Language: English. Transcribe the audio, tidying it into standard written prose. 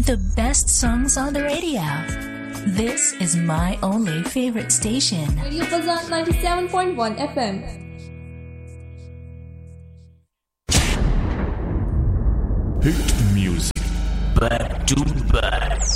The best songs on the radio. This is my only favorite station. Radio Fazan 97.1 FM. Hit music. Back to back.